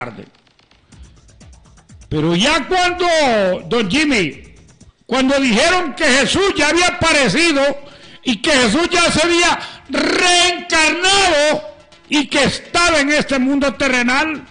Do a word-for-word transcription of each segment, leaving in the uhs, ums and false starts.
Pero ya cuando, don Jimmy, cuando dijeron que Jesús ya había aparecido y que Jesús ya se había reencarnado y que estaba en este mundo terrenal,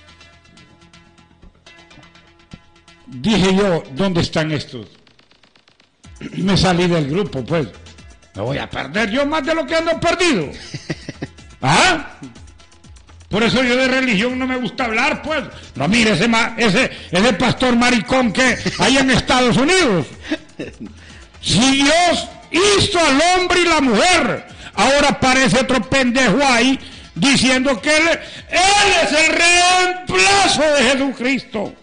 dije yo, ¿dónde están estos? Y me salí del grupo, pues. Me voy a perder yo más de lo que ando perdido. ¿Ah? Por eso yo de religión no me gusta hablar, pues. No, mire, ese, ese, ese pastor maricón que hay en Estados Unidos. Si Dios hizo al hombre y la mujer, ahora aparece otro pendejo ahí diciendo que él, él es el reemplazo de Jesucristo.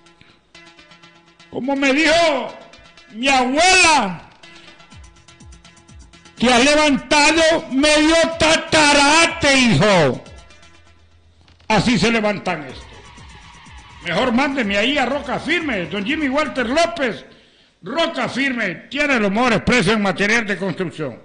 Como me dijo mi abuela, te has levantado medio tatarate, hijo. Así se levantan estos. Mejor mándeme ahí a Roca Firme, don Jimmy Walter López. Roca Firme tiene los mejores precios en material de construcción.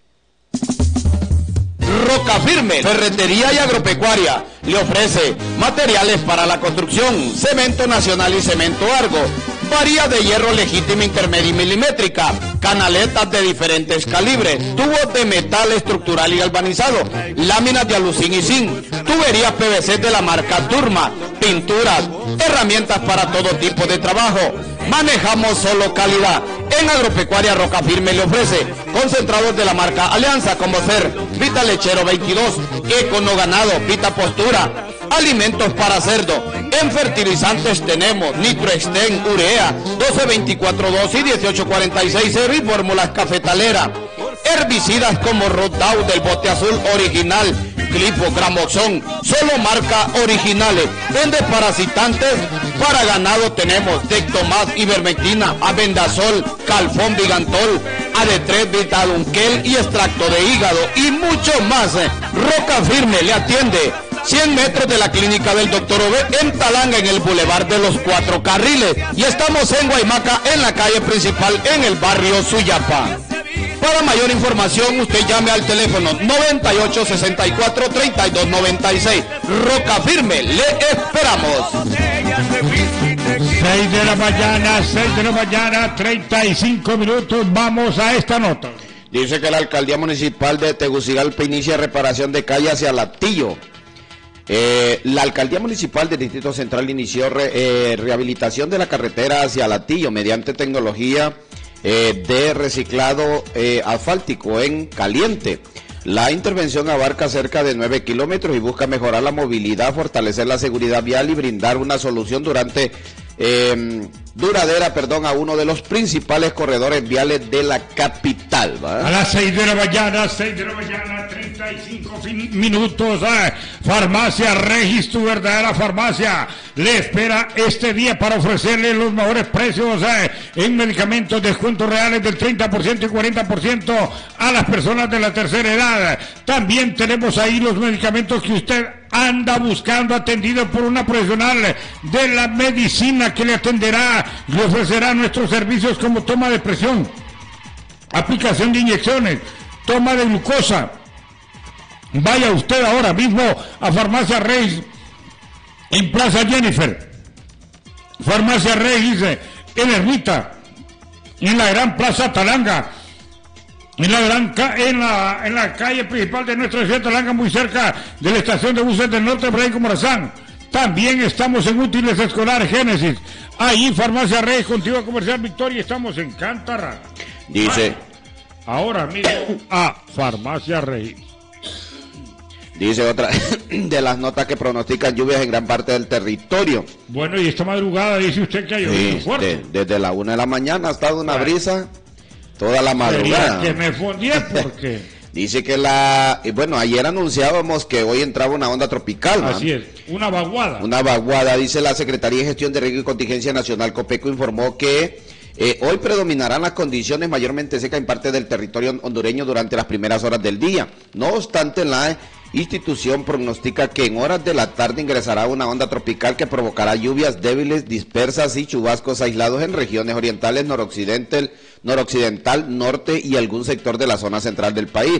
Roca Firme, ferretería y agropecuaria, le ofrece materiales para la construcción, cemento nacional y cemento Argo, varillas de hierro legítima intermedia y milimétrica, canaletas de diferentes calibres, tubos de metal estructural y galvanizado, láminas de alucín y zinc, tuberías P V C de la marca Turma, pinturas, herramientas para todo tipo de trabajo. Manejamos solo calidad. En Agropecuaria Roca Firme le ofrece concentrados de la marca Alianza como ser Vita Lechero veintidós, Econo Ganado, Vita Postura, alimentos para cerdo. En fertilizantes tenemos Nitroexten, Urea, doce veinticuatro dos y dieciocho cuarenta y seis y fórmulas cafetalera. Herbicidas como Rodout del bote azul original, Glifo, Gramoxón, solo marca originales. En desparasitantes para ganado tenemos Tectomat, Ivermectina, Abendazol, Calfón, Vigantol, A D tres, Vitalunquel y extracto de hígado y mucho más. Roca Firme le atiende cien metros de la clínica del doctor Ove en Talanga, en el Boulevard de los Cuatro Carriles, y estamos en Guaymaca, en la calle principal, en el barrio Suyapa. Para mayor información, usted llame al teléfono noventa y ocho sesenta y cuatro treinta y dos noventa y seis. Roca Firme, le esperamos. seis de la mañana, seis de la mañana, treinta y cinco minutos. Vamos a esta nota. Dice que la alcaldía municipal de Tegucigalpa inicia reparación de calle hacia Latillo. Eh, la alcaldía municipal del Distrito Central inició re, eh, rehabilitación de la carretera hacia Latillo mediante tecnología eh, de reciclado eh, asfáltico en caliente. La intervención abarca cerca de nueve kilómetros y busca mejorar la movilidad, fortalecer la seguridad vial y brindar una solución durante eh, duradera, perdón, a uno de los principales corredores viales de la capital, ¿verdad? A las seis de la mañana, seis de la mañana, treinta y cinco minutos, eh, Farmacia Regis, tu verdadera farmacia, le espera este día para ofrecerle los mejores precios eh, en medicamentos, descuentos reales del treinta por ciento y cuarenta por ciento a las personas de la tercera edad. También tenemos ahí los medicamentos que usted anda buscando, atendido por una profesional de la medicina que le atenderá, le ofrecerá nuestros servicios como toma de presión, aplicación de inyecciones, toma de glucosa. Vaya usted ahora mismo a Farmacia Regis en Plaza Jennifer, Farmacia Regis en Ermita, en la gran Plaza Talanga, en la, gran ca en, la, en la calle principal de nuestra ciudad Talanga, muy cerca de la estación de buses del norte de Fray Morazán. También estamos en Útiles Escolar Génesis, ahí Farmacia Reyes, Contigua Comercial Victoria, estamos en Cantarra. Dice, ah, ahora mismo a Farmacia Reyes. Dice otra de las notas que pronostican lluvias en gran parte del territorio. Bueno, y esta madrugada dice usted que ha llovido Sí, fuerte. de, desde la una de la mañana ha estado una brisa toda la madrugada. Que me fundí porque... Dice que la... Bueno, ayer anunciábamos que hoy entraba una onda tropical, ¿no? Así es, una vaguada. Una vaguada, dice la Secretaría de Gestión de Riesgo y Contingencia Nacional, COPECO, informó que eh, hoy predominarán las condiciones mayormente secas en parte del territorio hondureño durante las primeras horas del día. No obstante, la institución pronostica que en horas de la tarde ingresará una onda tropical que provocará lluvias débiles, dispersas y chubascos aislados en regiones orientales, noroccidental, noroccidental, norte y algún sector de la zona central del país.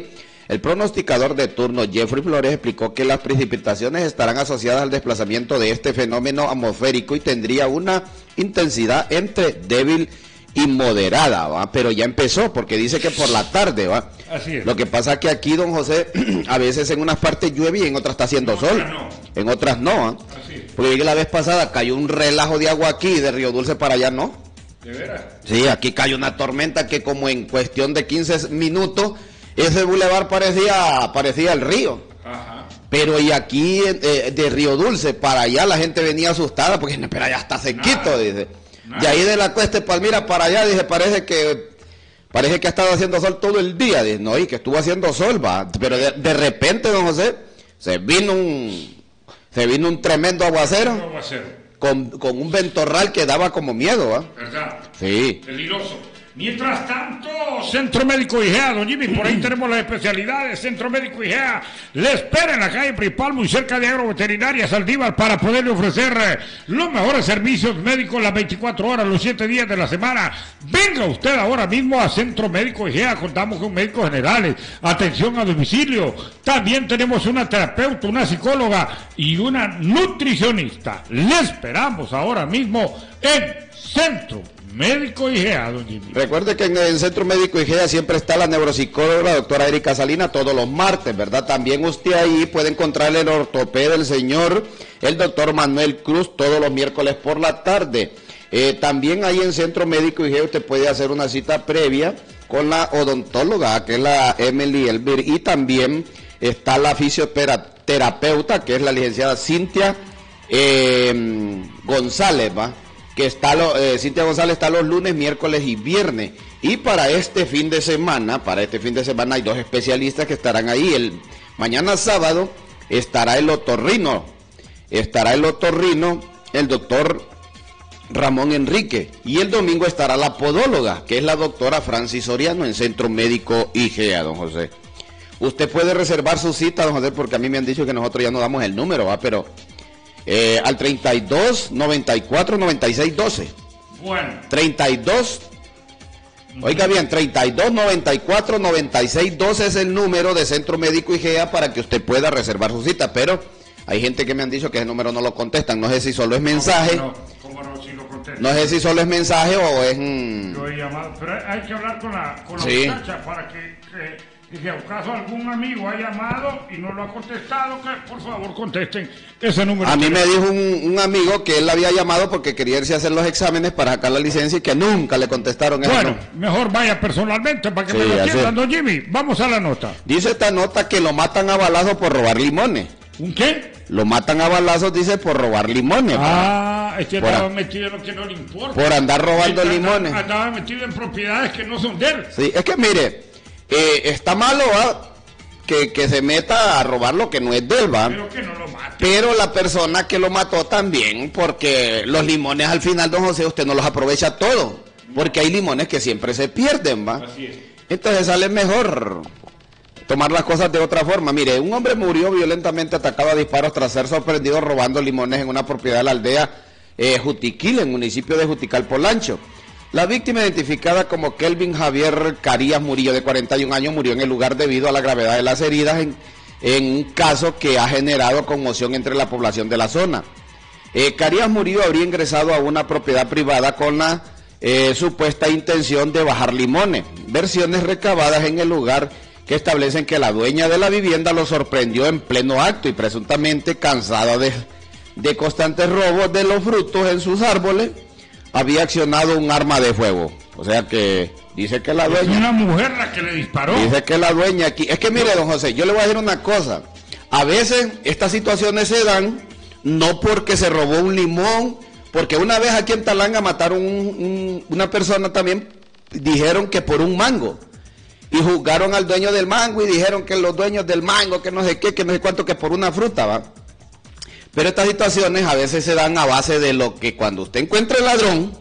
El pronosticador de turno Jeffrey Flores explicó que las precipitaciones estarán asociadas al desplazamiento de este fenómeno atmosférico y tendría una intensidad entre débil y moderada, ¿va? Pero ya empezó, porque dice que por la tarde, ¿va? Así es. Lo que pasa es que aquí, don José, a veces en unas partes llueve y en otras está haciendo sol. No. En otras no, ¿va? Así es. Porque la vez pasada cayó un relajo de agua aquí, de Río Dulce para allá no. ¿De veras? Sí, aquí cayó una tormenta que como en cuestión de quince minutos, ese bulevar parecía, parecía el río. Ajá. Pero y aquí eh, de Río Dulce para allá la gente venía asustada porque no, pero allá está sequito, Nada. dice. Nada. De ahí de la Cuesta de Palmira para allá, dice, parece que parece que ha estado haciendo sol todo el día. Dice, no, y que estuvo haciendo sol, va. Pero de, de repente, don José, se vino un se vino un tremendo aguacero, Un aguacero. Con, con un ventorral que daba como miedo, ¿va? ¿Verdad? Sí. Peligroso. Mientras tanto, Centro Médico I G E A, don Jimmy, por ahí tenemos las especialidades. Centro Médico I G E A le espera en la calle principal, muy cerca de Agroveterinaria Saldívar, para poderle ofrecer eh, los mejores servicios médicos las veinticuatro horas, los siete días de la semana. Venga usted ahora mismo a Centro Médico I G E A, contamos con médicos generales, atención a domicilio. También tenemos una terapeuta, una psicóloga y una nutricionista. Le esperamos ahora mismo en Centro Médico I G E A, don Jimmy. Recuerde que en el Centro Médico I G E A siempre está la neuropsicóloga, la doctora Erika Salina, todos los martes, ¿verdad? También usted ahí puede encontrarle el ortopeda, el señor, el doctor Manuel Cruz, todos los miércoles por la tarde. Eh, también ahí en Centro Médico I G E A usted puede hacer una cita previa con la odontóloga, que es la Emily Elvir, y también está la fisioterapeuta, que es la licenciada Cintia eh, González, ¿va? que está lo, eh, Cintia González está los lunes, miércoles y viernes. Y para este fin de semana, para este fin de semana hay dos especialistas que estarán ahí. El mañana sábado estará el otorrino, estará el otorrino, el doctor Ramón Enrique, y el domingo estará la podóloga, que es la doctora Francis Soriano en Centro Médico I G E A, don José. Usted puede reservar su cita, don José, porque a mí me han dicho que nosotros ya no damos el número, ¿va? Pero Eh, al treinta y dos, noventa y cuatro, noventa y seis, doce. Bueno. treinta y dos, oiga bien, treinta y dos, noventa y cuatro, noventa y seis, doce es el número de Centro Médico I G E A para que usted pueda reservar su cita, pero hay gente que me han dicho que ese número no lo contestan, no sé si solo es mensaje. No, ¿cómo no, si lo contestan? No sé si solo es mensaje o es... Mm... Yo he llamado, pero hay que hablar con la, con la sí. muchacha para que... que... Y si acaso algún amigo ha llamado y no lo ha contestado, que por favor contesten ese número. A mí me dijo un, un amigo que él había llamado porque quería irse a hacer los exámenes para sacar la licencia y que nunca le contestaron. Bueno, eso. Mejor vaya personalmente para que sí, me lo atiendan, así. don Jimmy. Vamos a la nota. Dice esta nota que lo matan a balazos por robar limones. ¿Un qué? Lo matan a balazos, dice, por robar limones. Ah, es que por andaba a... metido en lo que no le importa. Por andar robando andaba, limones. Andaba metido en propiedades que no son de él. Sí, es que mire, eh, está malo, ¿va? Que, que se meta a robar lo que no es de él, ¿va? Pero que no lo mate. Pero la persona que lo mató también, porque los limones al final, don José, usted no los aprovecha todos, porque hay limones que siempre se pierden, ¿va? Así es. Entonces sale mejor tomar las cosas de otra forma. Mire, un hombre murió violentamente atacado a disparos tras ser sorprendido robando limones en una propiedad de la aldea eh, Jutiquil, en el municipio de Juticalpolancho. La víctima, identificada como Kelvin Javier Carías Murillo, de cuarenta y un años, murió en el lugar debido a la gravedad de las heridas en, en un caso que ha generado conmoción entre la población de la zona. Eh, Carías Murillo habría ingresado a una propiedad privada con la eh, supuesta intención de bajar limones. Versiones recabadas en el lugar que establecen que la dueña de la vivienda lo sorprendió en pleno acto y presuntamente cansada de, de constantes robos de los frutos en sus árboles, había accionado un arma de fuego. O sea que dice que la dueña... Es una mujer la que le disparó. Dice que la dueña aquí... Es que mire, don José, yo le voy a decir una cosa. A veces estas situaciones se dan no porque se robó un limón, porque una vez aquí en Talanga mataron un, un, una persona también, dijeron que por un mango. Y juzgaron al dueño del mango y dijeron que los dueños del mango, que no sé qué, que no sé cuánto, que por una fruta, ¿va? Pero estas situaciones a veces se dan a base de lo que cuando usted encuentra el ladrón,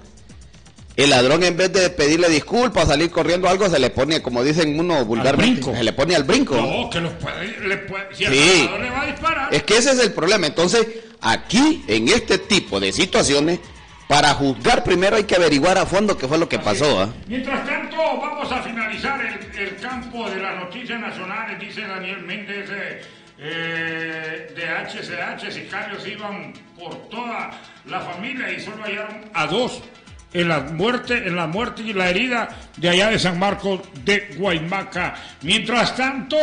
el ladrón en vez de pedirle disculpas, salir corriendo algo, se le pone, como dicen uno vulgarmente, se le pone al brinco. No, que los puede, le puede, si el sí. ladrón le va a disparar. Es que ese es el problema. Entonces, aquí, en este tipo de situaciones, para juzgar primero hay que averiguar a fondo qué fue lo que pasó. ¿eh? Mientras tanto, vamos a finalizar el, el campo de las noticias nacionales, dice Daniel Méndez. Eh, Eh, de H C H, sicarios iban por toda la familia y solo hallaron a dos en la muerte, en la muerte y la herida de allá de San Marcos de Guaymaca. Mientras tanto,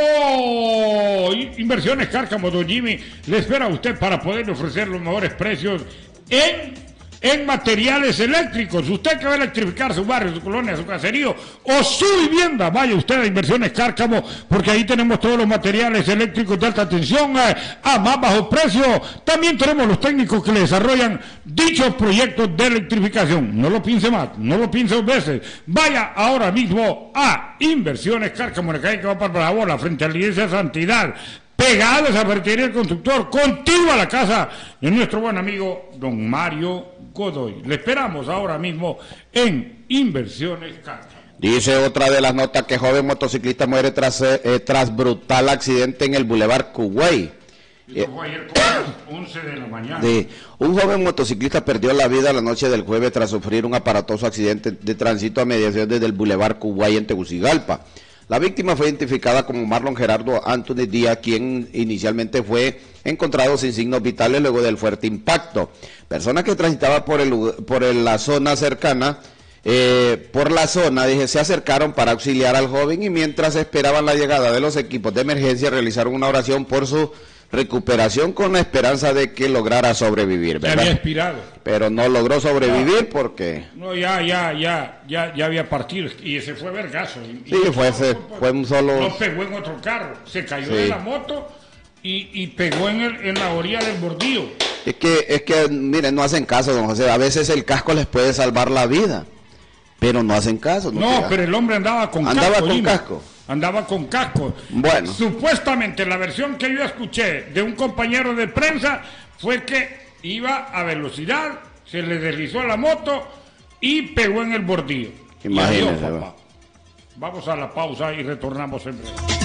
Inversiones Cárcamo, don Jimmy, le espera a usted para poderle ofrecer los mejores precios en en materiales eléctricos. Usted que va a electrificar su barrio, su colonia, su caserío o su vivienda, vaya usted a Inversiones Cárcamo, porque ahí tenemos todos los materiales eléctricos de alta tensión eh, a más bajo precio. También tenemos los técnicos que le desarrollan dichos proyectos de electrificación. No lo piense más, no lo piense dos veces. Vaya ahora mismo a Inversiones Cárcamo, en la calle que va para la bola, frente a la iglesia de Santidad, pegados a Ferretería El Constructor, contigo a la casa de nuestro buen amigo don Mario Godoy. Le esperamos ahora mismo en Inversiones Cárcamo. Dice otra de las notas que joven motociclista muere tras, eh, tras brutal accidente en el Boulevard Kuwait. Esto fue ayer como a las once de la mañana. Sí. Un joven motociclista perdió la vida la noche del jueves tras sufrir un aparatoso accidente de tránsito a mediación desde el Boulevard Kuwait en Tegucigalpa. La víctima fue identificada como Marlon Gerardo Anthony Díaz, quien inicialmente fue encontrado sin signos vitales luego del fuerte impacto. Personas que transitaban por el por el, la zona cercana, eh, por la zona, dije, se acercaron para auxiliar al joven y mientras esperaban la llegada de los equipos de emergencia realizaron una oración por su recuperación con la esperanza de que lograra sobrevivir, ¿verdad? Había expirado. Pero no logró sobrevivir no, porque... No, ya, ya, ya, ya, ya había partido y ese fue vergazo. Y, sí, y fue, ese, fue, fue un solo... No pegó en otro carro, se cayó sí. de la moto y, y pegó en, el, en la orilla del bordillo. Es que, es que, miren, no hacen caso, don José, a veces el casco les puede salvar la vida, pero no hacen caso. No, no pero el hombre andaba con andaba casco. Andaba con dime. casco. Andaba con casco. Bueno. Supuestamente la versión que yo escuché de un compañero de prensa fue que iba a velocidad, se le deslizó la moto y pegó en el bordillo. Imagínese. Vamos a la pausa y retornamos en breve.